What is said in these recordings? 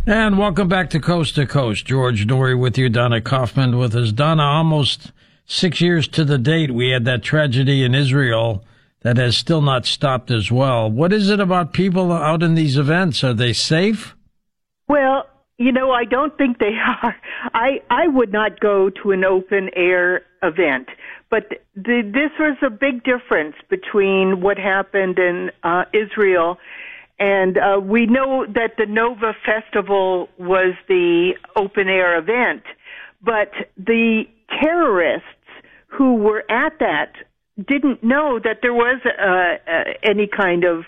And welcome back to Coast. George Noory with you, Donna Kaufman with us. Donna, almost 6 years to the date, we had that tragedy in Israel that has still not stopped as well. What is it about people out in these events? Are they safe? Well, I don't think they are. I would not go to an open-air event. But this was a big difference between what happened in Israel. And we know that the Nova Festival was the open-air event. But the terrorists who were at that didn't know that there was any kind of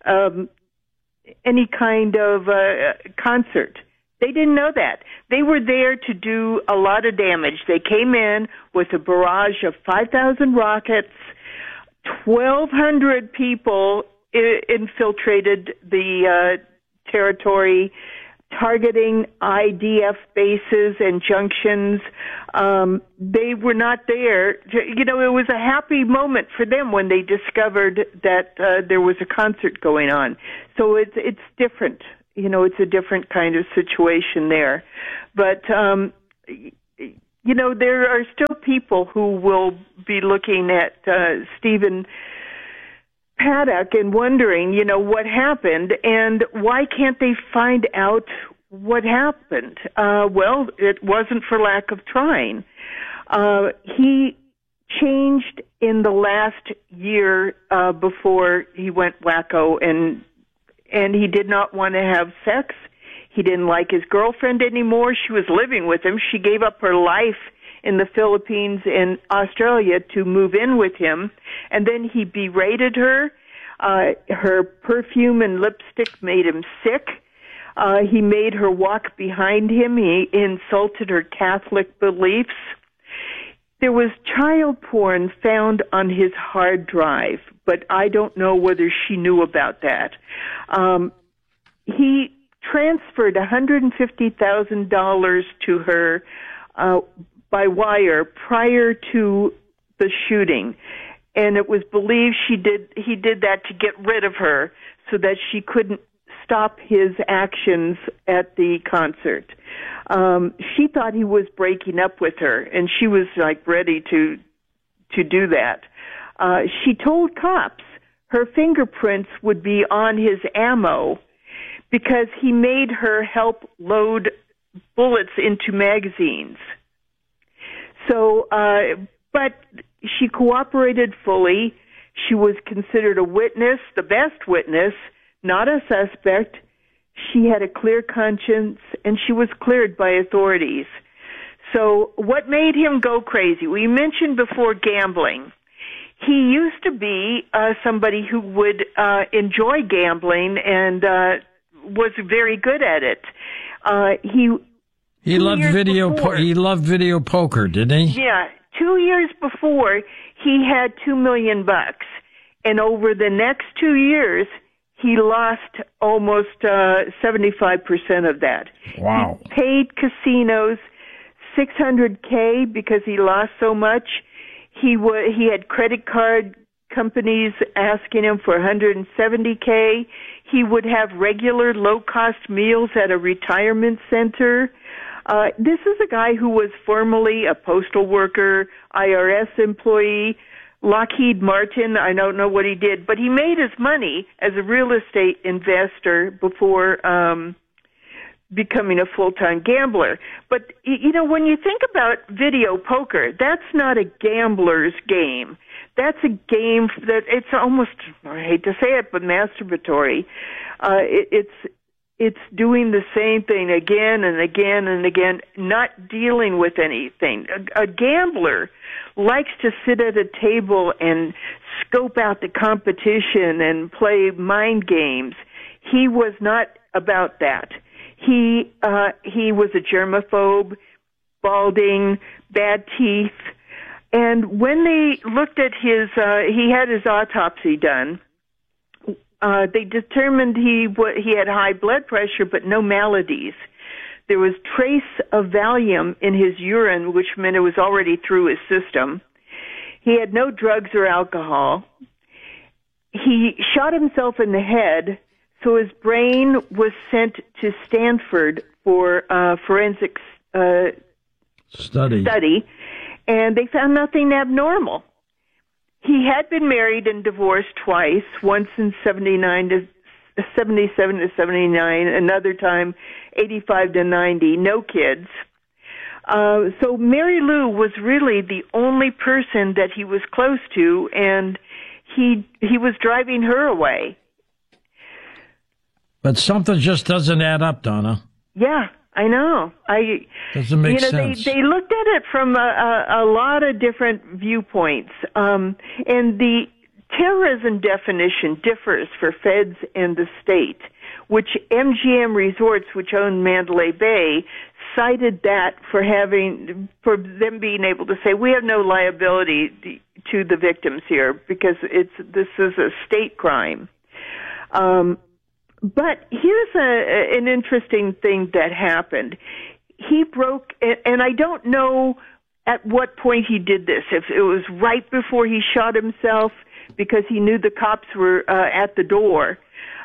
concert. They didn't know that. They were there to do a lot of damage. They came in with a barrage of 5,000 rockets. 1,200 people infiltrated the territory, targeting IDF bases and junctions. They were not there. It was a happy moment for them when they discovered that there was a concert going on. So it's different. It's a different kind of situation there. But, there are still people who will be looking at Stephen Paddock and wondering, what happened and why can't they find out what happened? Well, it wasn't for lack of trying. He changed in the last year before he went wacko, and he did not want to have sex. He didn't like his girlfriend anymore. She was living with him. She gave up her life in the Philippines and Australia to move in with him. And then he berated her. Her perfume and lipstick made him sick. He made her walk behind him. He insulted her Catholic beliefs. There was child porn found on his hard drive, but I don't know whether she knew about that. He transferred $150,000 to her by wire prior to the shooting, and it was believed he did that to get rid of her so that she couldn't stop his actions at the concert. She thought he was breaking up with her, and she was ready to do that. She told cops her fingerprints would be on his ammo because he made her help load bullets into magazines. So, but she cooperated fully. She was considered a witness, the best witness, not a suspect. She had a clear conscience, and she was cleared by authorities. So what made him go crazy? We mentioned before gambling. He used to be somebody who would enjoy gambling and was very good at it. He loved video poker, didn't he? Yeah. 2 years before, he had $2 million, and over the next 2 years, he lost almost 75% of that. Wow. He paid casinos $600K because he lost so much. He had credit card companies asking him for $170K. He would have regular low-cost meals at a retirement center. This is a guy who was formerly a postal worker, IRS employee, Lockheed Martin. I don't know what he did, but he made his money as a real estate investor before becoming a full-time gambler. But, when you think about video poker, that's not a gambler's game. That's a game that it's almost, I hate to say it, but masturbatory. It's doing the same thing again and again and again, not dealing with anything. A gambler likes to sit at a table and scope out the competition and play mind games. He was not about that. He was a germaphobe, balding, bad teeth. And when they looked at he had his autopsy done. They determined he had high blood pressure, but no maladies. There was trace of Valium in his urine, which meant it was already through his system. He had no drugs or alcohol. He shot himself in the head So his brain was sent to Stanford for forensics study, and they found nothing abnormal. He had been married and divorced twice, once in 77 to 79, another time 85 to 90, no kids. So Mary Lou was really the only person that he was close to, and he was driving her away. But something just doesn't add up, Donna. Yeah, I know. Doesn't make sense. They looked at it from a lot of different viewpoints, and the terrorism definition differs for feds and the state, which MGM Resorts, which owned Mandalay Bay, cited that for them being able to say we have no liability to the victims here because this is a state crime. But here's an interesting thing that happened. He broke, and I don't know at what point he did this, if it was right before he shot himself because he knew the cops were at the door.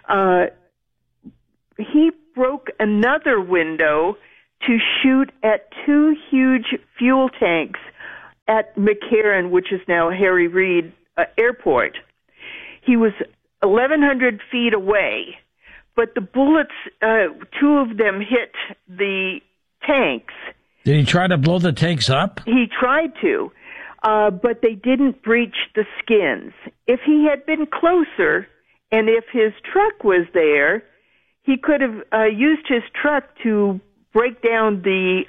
He broke another window to shoot at two huge fuel tanks at McCarran, which is now Harry Reid Airport. He was 1,100 feet away, but the bullets, two of them hit the tanks. Did he try to blow the tanks up? He tried to, but they didn't breach the skins. If he had been closer, and if his truck was there, he could have used his truck to break down the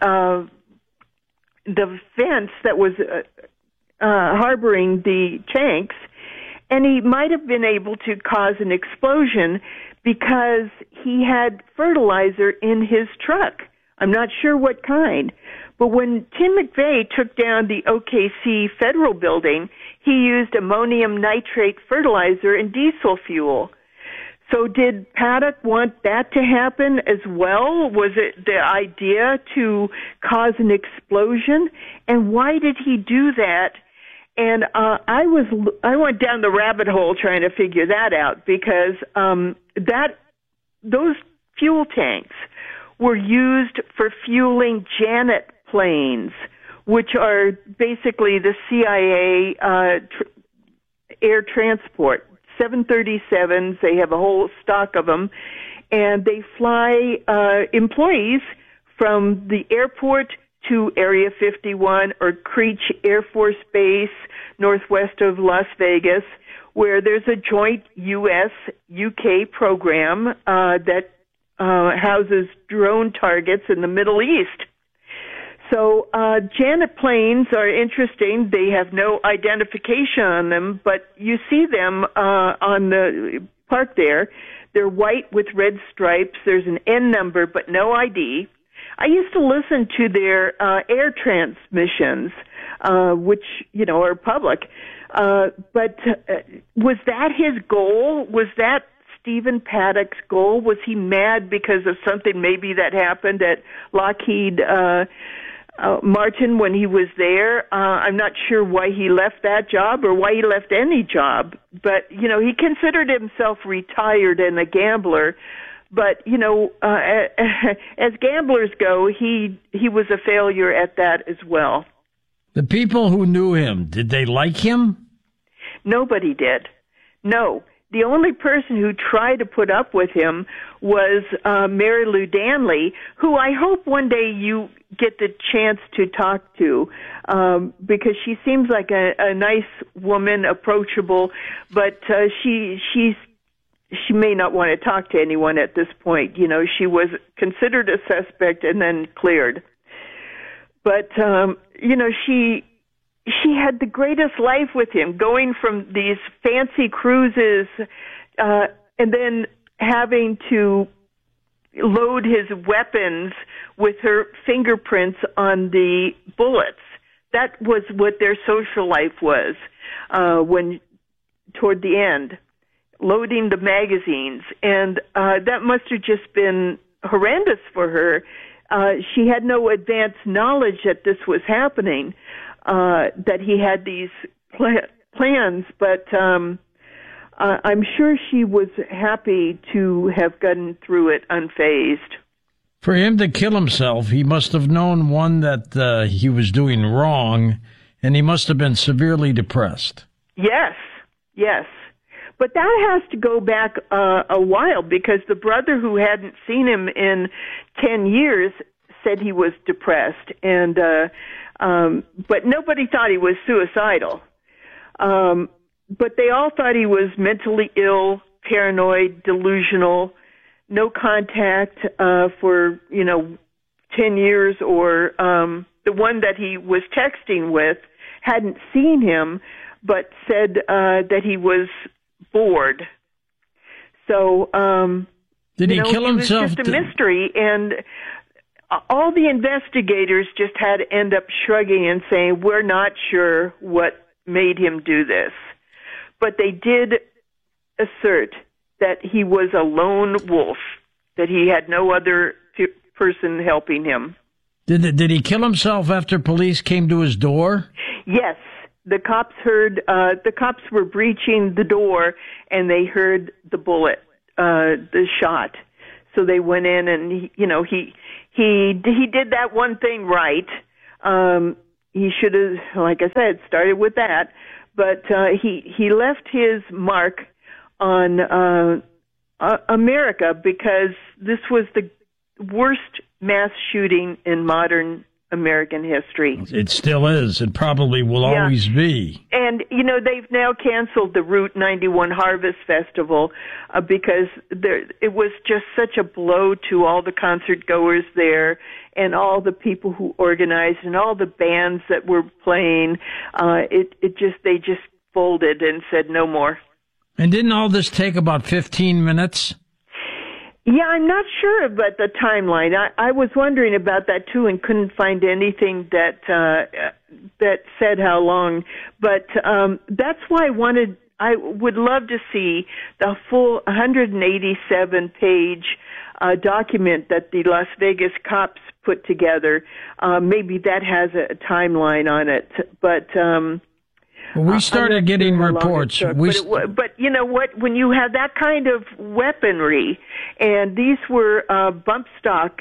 fence that was harboring the tanks, and he might have been able to cause an explosion because he had fertilizer in his truck. I'm not sure what kind. But when Tim McVeigh took down the OKC federal building, he used ammonium nitrate fertilizer and diesel fuel. So did Paddock want that to happen as well? Was it the idea to cause an explosion? And why did he do that? And I went down the rabbit hole trying to figure that out because those fuel tanks were used for fueling Janet planes, which are basically the CIA air transport. 737s, they have a whole stock of them, and they fly employees from the airport to Area 51 or Creech Air Force Base, northwest of Las Vegas, where there's a joint U.S.-UK program that houses drone targets in the Middle East. So Janet planes are interesting. They have no identification on them, but you see them on the park there. They're white with red stripes. There's an N number, but no ID. I used to listen to their air transmissions, which, are public. But was that his goal? Was that Stephen Paddock's goal? Was he mad because of something maybe that happened at Lockheed Martin when he was there? I'm not sure why he left that job or why he left any job. But, he considered himself retired and a gambler. But, as gamblers go, he was a failure at that as well. The people who knew him, did they like him? Nobody did. No. The only person who tried to put up with him was Mary Lou Danley, who I hope one day you get the chance to talk to, because she seems like a nice woman, approachable, but she may not want to talk to anyone at this point. She was considered a suspect and then cleared. But, she had the greatest life with him, going from these fancy cruises and then having to load his weapons with her fingerprints on the bullets. That was what their social life was when toward the end, loading the magazines. And that must have just been horrendous for her. She had no advanced knowledge that this was happening. That he had these plans, but I'm sure she was happy to have gotten through it unfazed. For him to kill himself, he must have known, one, that he was doing wrong, and he must have been severely depressed. Yes. But that has to go back a while, because the brother who hadn't seen him in 10 years said he was depressed, and but nobody thought he was suicidal. But they all thought he was mentally ill, paranoid, delusional, no contact for 10 years, or the one that he was texting with hadn't seen him, but said that he was bored. So did he kill himself? It was just a mystery, and all the investigators just had to end up shrugging and saying, we're not sure what made him do this. But they did assert that he was a lone wolf, that he had no other person helping him. Did he kill himself after police came to his door? Yes. The cops were breaching the door, and they heard the bullet, the shot. So they went in, and he did that one thing right. He should have, like I said, started with that. But he left his mark on America, because this was the worst mass shooting in modern American history. It still is. It probably will always be. And, they've now canceled the Route 91 Harvest Festival because it was just such a blow to all the concert goers there and all the people who organized and all the bands that were playing. They just folded and said no more. And didn't all this take about 15 minutes? Yeah, I'm not sure about the timeline. I was wondering about that too, and couldn't find anything that said how long. But that's why I would love to see the full 187-page document that the Las Vegas cops put together. Maybe that has a timeline on it, but. We started getting reports. But you know what? When you have that kind of weaponry, and these were bump stock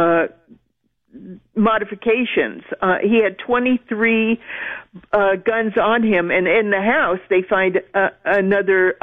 modifications, he had 23 guns on him, and in the house they find another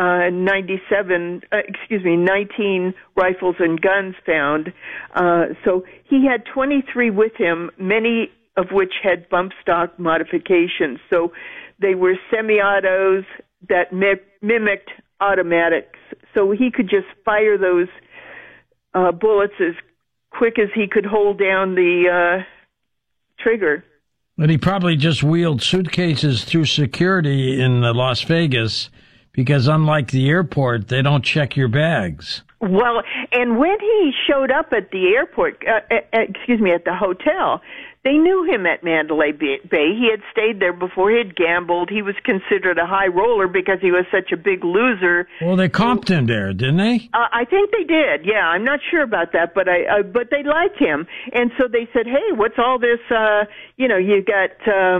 19 rifles and guns found. So he had 23 with him, many of which had bump stock modifications. So they were semi-autos that mimicked automatics. So he could just fire those bullets as quick as he could hold down the trigger. But he probably just wheeled suitcases through security in Las Vegas, because unlike the airport, they don't check your bags. Well, and when he showed up at the airport, at the hotel, they knew him at Mandalay Bay. He had stayed there before. He had gambled. He was considered a high roller because he was such a big loser. Well, they comped him there, didn't they? I think they did. Yeah, I'm not sure about that, but but they liked him, and so they said, "Hey, what's all this? You got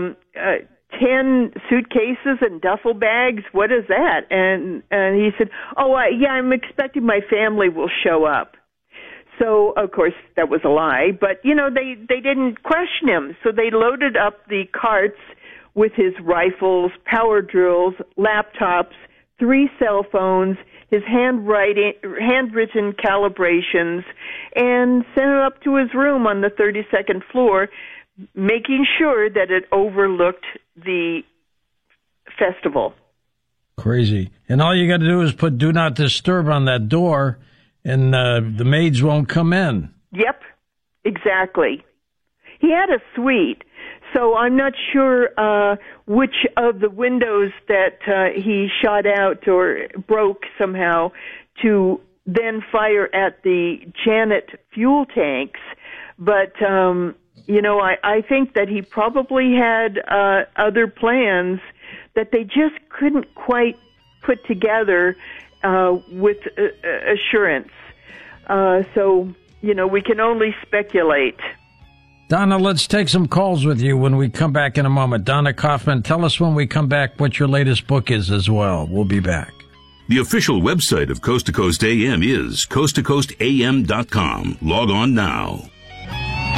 10 suitcases and duffel bags. What is that?" And he said, "Oh, yeah, I'm expecting my family will show up." So, of course, that was a lie, but, they didn't question him. So they loaded up the carts with his rifles, power drills, laptops, 3 cell phones, his handwritten calibrations, and sent it up to his room on the 32nd floor, making sure that it overlooked the festival. Crazy. And all you got to do is put "Do Not Disturb" on that door, and the maids won't come in. Yep, exactly. He had a suite, so I'm not sure which of the windows that he shot out or broke somehow to then fire at the Janet fuel tanks. But, I think that he probably had other plans that they just couldn't quite put together with assurance. So, we can only speculate. Donna, let's take some calls with you when we come back in a moment. Donna Kaufman, tell us when we come back what your latest book is as well. We'll be back. The official website of Coast to Coast AM is coasttocoastam.com. Log on now.